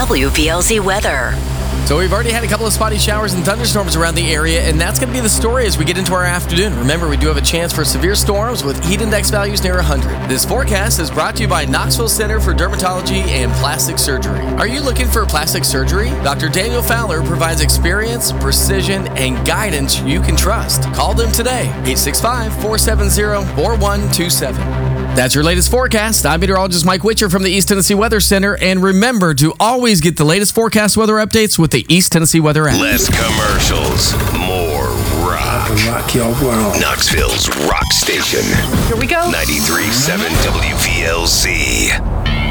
WVLZ weather. So we've already had a couple of spotty showers and thunderstorms around the area, and that's going to be the story as we get into our afternoon. Remember, we do have a chance for severe storms with heat index values near 100. This forecast is brought to you by Knoxville Center for Dermatology and Plastic Surgery. Are you looking for plastic surgery? Dr. Daniel Fowler provides experience, precision, and guidance you can trust. Call them today, 865-470-4127. That's your latest forecast. I'm meteorologist Mike Witcher from the East Tennessee Weather Center. And remember to always get the latest forecast weather updates with the East Tennessee Weather app. Less commercials, more rock. Rock your world. Knoxville's rock station. Here we go. 93.7 WVLZ.